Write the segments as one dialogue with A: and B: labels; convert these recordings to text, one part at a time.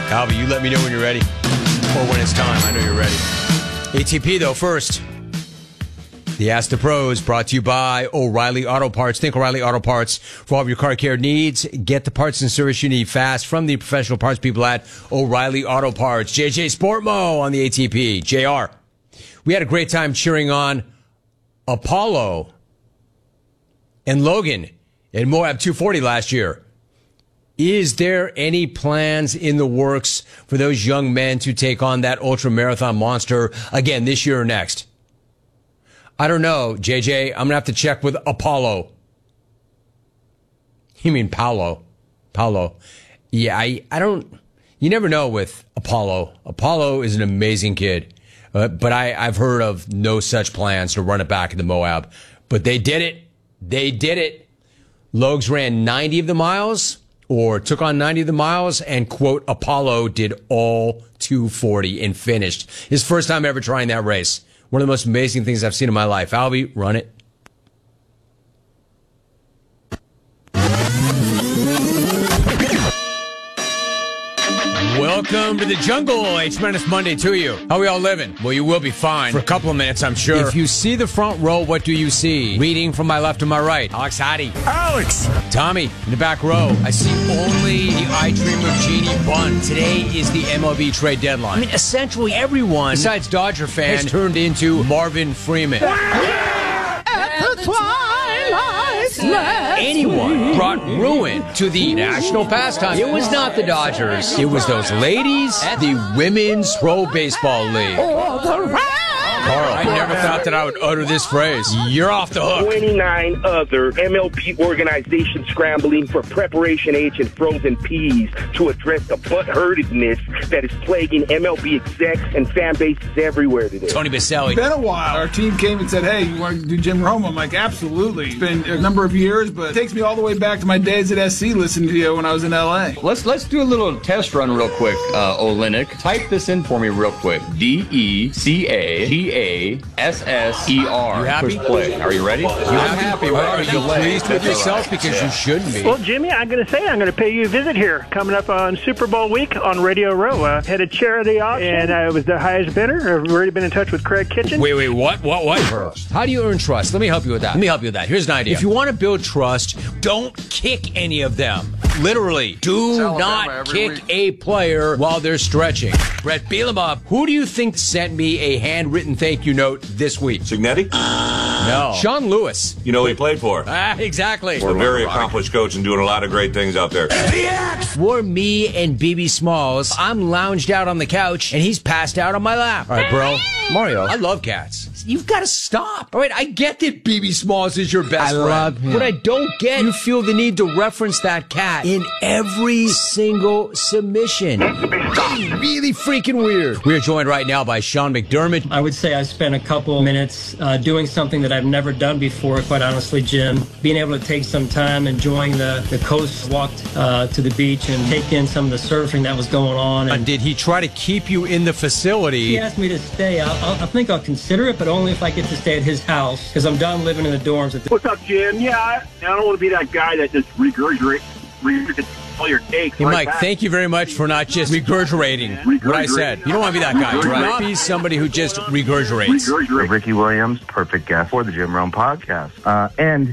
A: Albie, you let me know when you're ready. Or when it's time. I know you're ready. ATP, though, first. The Ask the Pros brought to you by O'Reilly Auto Parts. Think O'Reilly Auto Parts for all of your car care needs. Get the parts and service you need fast from the professional parts people at O'Reilly Auto Parts. JJ Sportmo on the ATP. JR. We had a great time cheering on Apollo and Logan in Moab 240 last year. Is there any plans in the works for those young men to take on that ultra marathon monster again this year or next? I don't know, JJ. I'm going to have to check with Apollo. You mean Paulo. Yeah, I don't... You never know with Apollo. Apollo is an amazing kid. But I've heard of no such plans to run it back into Moab. But they did it. Logs ran 90 of the miles, or took on 90 of the miles, and, quote, Apollo did all 240 and finished. His first time ever trying that race. One of the most amazing things I've seen in my life. Albie, run it. Welcome to the jungle. A tremendous Monday to you. How are we all living? Well, you will be fine. For a couple of minutes, I'm sure. If you see the front row, what do you see? Reading from my left to my right. Alex Hattie. Alex! Tommy, in the back row. I see only the I Dream of Jeannie Bunn. Today is the MLB trade deadline. I mean, essentially everyone, besides Dodger fans, has turned into Marvin Freeman. At the twilight's anyone brought ruin to the national pastime. It was not the Dodgers. It was those ladies at the Women's Pro Baseball League. Carl, I never thought that I would utter this phrase. You're off the hook.
B: 29 other MLB organizations scrambling for preparation H and frozen peas to address the butthurtedness that is plaguing MLB execs and fan bases everywhere today.
A: Tony Baselli.
C: It's been a while. Our team came and said, hey, you want to do Jim Rome? I'm like, absolutely. It's been a number of years, but it takes me all the way back to my days at SC listening to you when I was in L.A.
D: Let's do a little test run real quick, Olenek. Type this in for me real quick. DECATASSER. You
A: happy?
D: Push play. Are you ready?
A: I'm happy. Are you pleased with yourself? Because you shouldn't be.
E: Well, Jimmy, I'm going to pay you a visit here coming up on Super Bowl week on Radio Row. Had a charity auction, and I was the highest bidder. I've already been in touch with Craig Kitchen.
A: Wait, what? How do you earn trust? Let me help you with that. Here's an idea. If you want to build trust, don't kick any of them. Literally, do not kick a player while they're stretching. Brett Bielema, who do you think sent me a handwritten thank you note this week?
F: Signetti?
A: No. Sean Lewis.
F: You know who he played for?
A: Exactly.
F: A very accomplished coach and doing a lot of great things out there.
A: For me and BB Smalls, I'm lounged out on the couch, and he's passed out on my lap. All right, bro. Mario. I love cats. You've got to stop. All right, I get that BB Smalls is your best friend. I love him. But I don't get you feel the need to reference that cat in every single submission. That's really freaking weird. We are joined right now by Sean McDermott.
G: I would say I spent a couple minutes doing something that I've never done before, quite honestly, Jim. Being able to take some time, enjoying the coast, walked to the beach and take in some of the surfing that was going on.
A: And did he try to keep you in the facility?
G: He asked me to stay. I think I'll consider it, but only if I get to stay at his house, because I'm done living in the dorms.
B: What's up, Jim? Yeah, I don't want to be that guy that just regurgitates all your takes.
A: Hey, Mike, thank you very much for not just regurgitating what I said. You don't want to be that guy. Do not be somebody who just regurgitates.
H: Ricky Williams, perfect guest for the Jim Rome podcast. And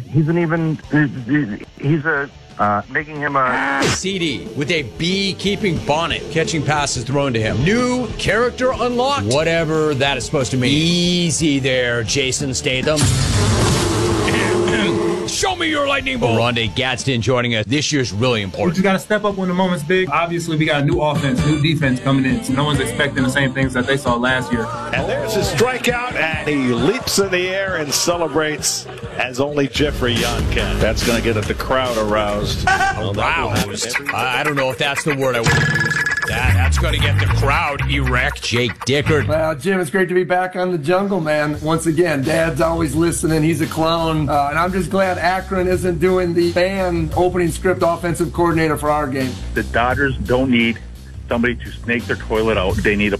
H: making him a
A: CD with a beekeeping bonnet, catching passes thrown to him. New character unlocked. Whatever that is supposed to mean. Easy there, Jason Statham. Show me your lightning bolt. Rondé Gadsden joining us. This year's really important.
C: We just got to step up when the moment's big. Obviously, we got a new offense, new defense coming in. So no one's expecting the same things that they saw last year.
I: And there's his strikeout, and he leaps in the air and celebrates as only Jeffrey Young can. That's going to get the crowd aroused.
A: Aroused? I don't know if that's the word I would use. That's going to get the crowd erect. Jake Dickert.
J: Well, Jim, it's great to be back on the jungle, man. Once again, Dad's always listening. He's a clown. And I'm just glad Akron isn't doing the fan opening script offensive coordinator for our game.
B: The Dodgers don't need somebody to snake their toilet out. They need a